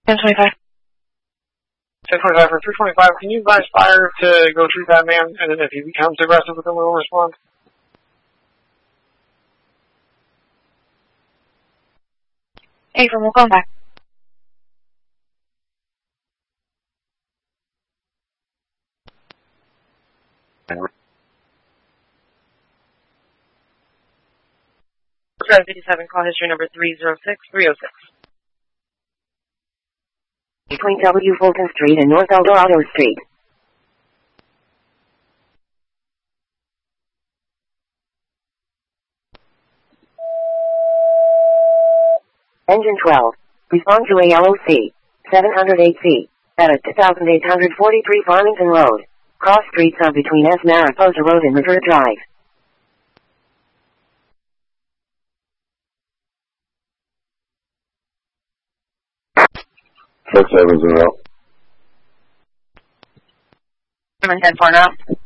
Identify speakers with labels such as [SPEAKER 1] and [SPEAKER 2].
[SPEAKER 1] 1025.
[SPEAKER 2] 1025 for 325. Can you advise fire to go treat that man, and then if he becomes aggressive, then we'll respond?
[SPEAKER 1] Affirm, we'll call back. Drive 57, call history number 306306.
[SPEAKER 3] Between W. Fulton Street and North Eldorado Street. Engine 12. Respond to ALOC 708C at 2843 Farmington Road. Cross streets are between S. Mariposa Road and River Drive.
[SPEAKER 4] 670.
[SPEAKER 1] 10-4 now.